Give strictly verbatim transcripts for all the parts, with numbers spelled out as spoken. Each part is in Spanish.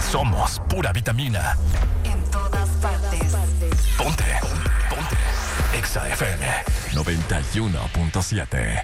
Somos pura vitamina. En todas partes. Ponte. Ponte. Exa F M noventa y uno punto siete.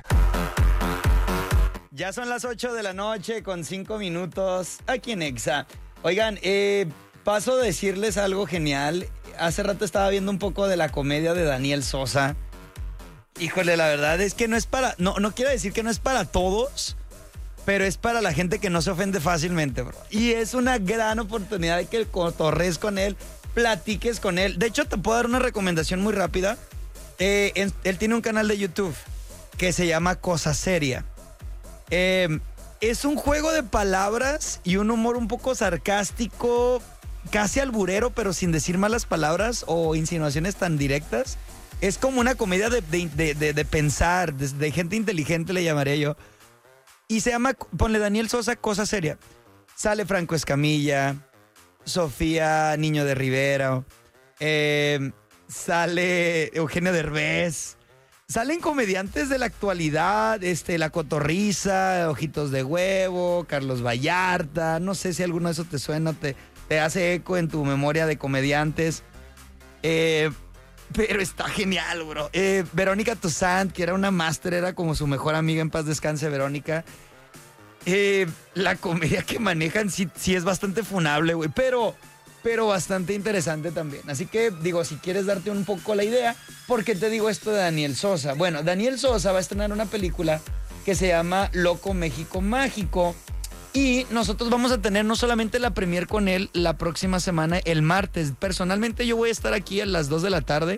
Ya son las ocho de la noche con cinco minutos aquí en Exa. Oigan, eh, paso a decirles algo genial. Hace rato estaba viendo un poco de la comedia de Daniel Sosa. Híjole, la verdad es que no es para... No, no quiero decir que no es para todos, pero es para la gente que no se ofende fácilmente, bro. Y es una gran oportunidad de que cotorres con él, platiques con él. De hecho, te puedo dar una recomendación muy rápida. Eh, él, él tiene un canal de YouTube que se llama Cosa Seria. Eh, es un juego de palabras y un humor un poco sarcástico, casi alburero, pero sin decir malas palabras o insinuaciones tan directas. Es como una comedia de, de, de, de, de pensar, de, de gente inteligente le llamaría yo. Y se llama, ponle Daniel Sosa, Cosa Seria. Sale Franco Escamilla, Sofía Niño de Rivera, eh, sale Eugenio Derbez. Salen comediantes de la actualidad, este, La Cotorrisa, Ojitos de Huevo, Carlos Vallarta. No sé si alguno de esos te suena, te, te hace eco en tu memoria de comediantes. Eh, pero está genial, bro. Eh, Verónica Toussaint, que era una máster, era como su mejor amiga, en paz descanse, Verónica. Eh, la comedia que manejan sí, sí es bastante funable, güey, pero... pero bastante interesante también. Así que, digo, si quieres darte un poco la idea, ¿por qué te digo esto de Daniel Sosa? Bueno, Daniel Sosa va a estrenar una película que se llama Loco México Mágico y nosotros vamos a tener no solamente la premier con él la próxima semana, el martes. Personalmente yo voy a estar aquí a las dos de la tarde.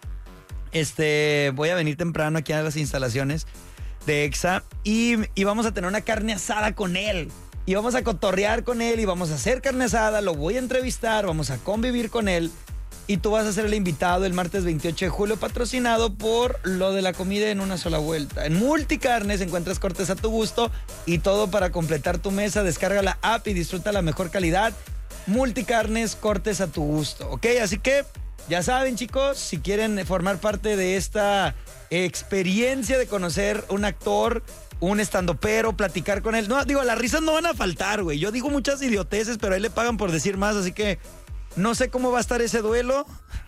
Este, voy a venir temprano aquí a las instalaciones de Exa y, y vamos a tener una carne asada con él. Y vamos a cotorrear con él y vamos a hacer carne asada, lo voy a entrevistar, vamos a convivir con él y tú vas a ser el invitado el martes veintiocho de julio, patrocinado por lo de la comida en una sola vuelta. En Multicarnes encuentras cortes a tu gusto y todo para completar tu mesa. Descarga la app y disfruta la mejor calidad. Multicarnes, cortes a tu gusto, ¿ok? Así que ya saben, chicos, si quieren formar parte de esta experiencia de conocer un actor, un estandopero, platicar con él. No, digo, las risas no van a faltar, güey. Yo digo muchas idioteces, pero ahí le pagan por decir más, así que no sé cómo va a estar ese duelo.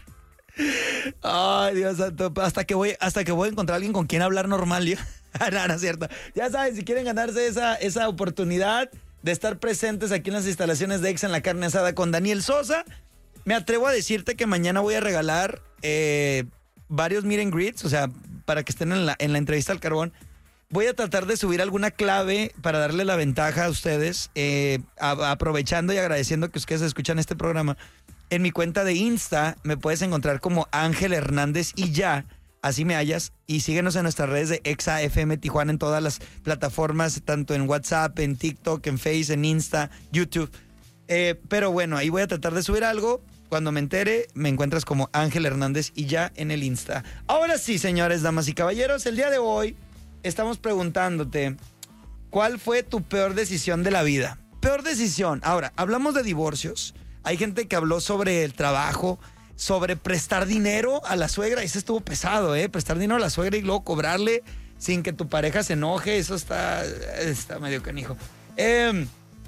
Ay, Dios santo, hasta que voy, hasta que voy a encontrar a alguien con quien hablar normal. Yo. No, no es cierto. Ya saben, si quieren ganarse esa, esa oportunidad de estar presentes aquí en las instalaciones de Exa en la carne asada con Daniel Sosa, me atrevo a decirte que mañana voy a regalar eh, varios meet and greets, o sea, para que estén en la, en la entrevista al carbón. Voy a tratar de subir alguna clave para darle la ventaja a ustedes, eh, a, aprovechando y agradeciendo que ustedes escuchan este programa. En mi cuenta de Insta me puedes encontrar como Ángel Hernández y ya, así me hallas. Y síguenos en nuestras redes de Exa F M Tijuana en todas las plataformas, tanto en WhatsApp, en TikTok, en Face, en Insta, YouTube. Eh, pero bueno, ahí voy a tratar de subir algo. Cuando me entere, me encuentras como Ángel Hernández y ya en el Insta. Ahora sí, señores, damas y caballeros, el día de hoy estamos preguntándote, ¿cuál fue tu peor decisión de la vida? Peor decisión. Ahora, hablamos de divorcios. Hay gente que habló sobre el trabajo, sobre prestar dinero a la suegra. Eso estuvo pesado, ¿eh? Prestar dinero a la suegra y luego cobrarle sin que tu pareja se enoje. Eso está, está medio canijo. Eh,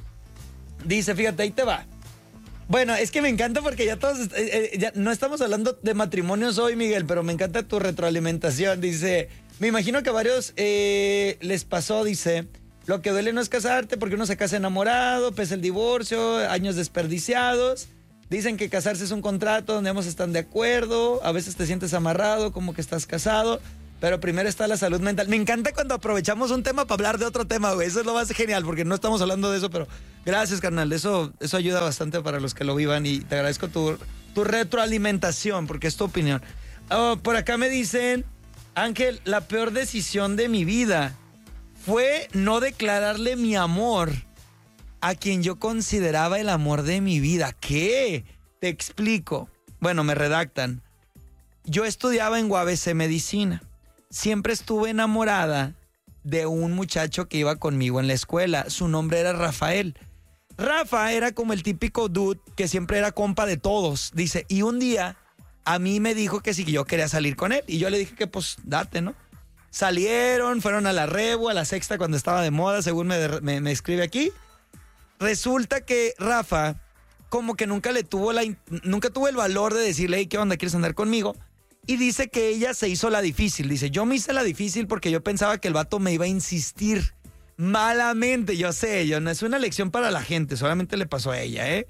dice, fíjate, ahí te va. Bueno, es que me encanta porque ya todos, eh, eh, ya no estamos hablando de matrimonios hoy, Miguel, pero me encanta tu retroalimentación. Dice, me imagino que a varios eh, les pasó, dice, lo que duele no es casarte porque uno se casa enamorado, pesa el divorcio, años desperdiciados. Dicen que casarse es un contrato donde ambos están de acuerdo, a veces te sientes amarrado como que estás casado, pero primero está la salud mental. Me encanta cuando aprovechamos un tema para hablar de otro tema, güey. Eso es lo más genial, porque no estamos hablando de eso, pero gracias, carnal. Eso, eso ayuda bastante para los que lo vivan y te agradezco tu, tu retroalimentación, porque es tu opinión. Oh, por acá me dicen, Ángel, la peor decisión de mi vida fue no declararle mi amor a quien yo consideraba el amor de mi vida. ¿Qué? Te explico. Bueno, me redactan. Yo estudiaba en U A B C Medicina. Siempre estuve enamorada de un muchacho que iba conmigo en la escuela. Su nombre era Rafael. Rafa era como el típico dude que siempre era compa de todos. Dice, y un día a mí me dijo que si yo quería salir con él. Y yo le dije que pues date, ¿no? Salieron, fueron a la Rebo, a la Sexta cuando estaba de moda, según me, me, me escribe aquí. Resulta que Rafa como que nunca le tuvo la, nunca tuvo el valor de decirle, hey, ¿qué onda? ¿Quieres andar conmigo? Y dice que ella se hizo la difícil. Dice, yo me hice la difícil porque yo pensaba que el vato me iba a insistir. Malamente, yo sé, yo no es una lección para la gente, solamente le pasó a ella, ¿eh?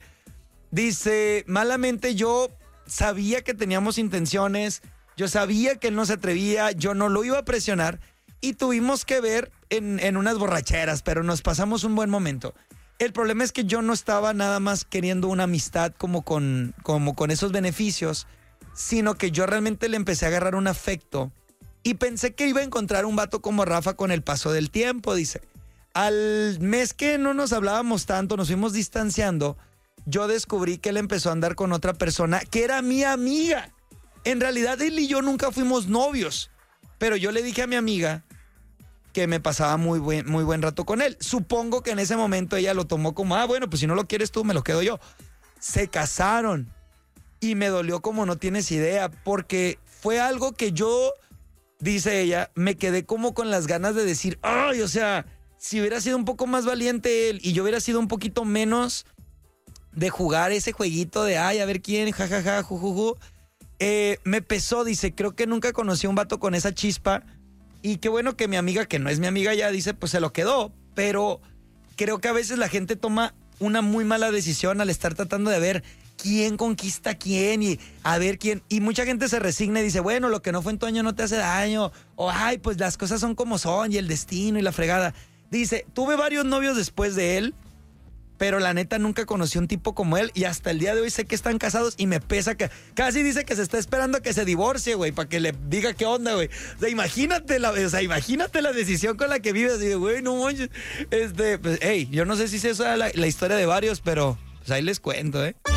Dice, malamente yo sabía que teníamos intenciones, yo sabía que él no se atrevía, yo no lo iba a presionar y tuvimos que ver en, en unas borracheras, pero nos pasamos un buen momento. El problema es que yo no estaba nada más queriendo una amistad como con, como con esos beneficios, sino que yo realmente le empecé a agarrar un afecto y pensé que iba a encontrar un vato como Rafa con el paso del tiempo, dice. Al mes que no nos hablábamos tanto, nos fuimos distanciando, yo descubrí que él empezó a andar con otra persona que era mi amiga. En realidad él y yo nunca fuimos novios, pero yo le dije a mi amiga que me pasaba muy buen, muy buen rato con él. Supongo que en ese momento ella lo tomó como, ah, bueno, pues si no lo quieres tú, me lo quedo yo. Se casaron y me dolió como no tienes idea, porque fue algo que yo, dice ella, me quedé como con las ganas de decir, ay, o sea, si hubiera sido un poco más valiente él y yo hubiera sido un poquito menos de jugar ese jueguito de, ay, a ver quién, jajaja, jujuju, eh, me pesó, dice, creo que nunca conocí a un vato con esa chispa y qué bueno que mi amiga, que no es mi amiga ya, dice, pues se lo quedó, pero creo que a veces la gente toma una muy mala decisión al estar tratando de ver quién conquista a quién y a ver quién, y mucha gente se resigna y dice, bueno, lo que no fue en tu año no te hace daño, o ay, pues las cosas son como son y el destino y la fregada. Dice, tuve varios novios después de él, pero la neta nunca conocí un tipo como él y hasta el día de hoy sé que están casados y me pesa que casi dice que se está esperando a que se divorcie, güey, para que le diga qué onda, güey. O sea, imagínate la, o sea, imagínate la decisión con la que vives y de, güey, no manches. Este, pues, hey, yo no sé si es esa la, la historia de varios, pero pues ahí les cuento, ¿eh?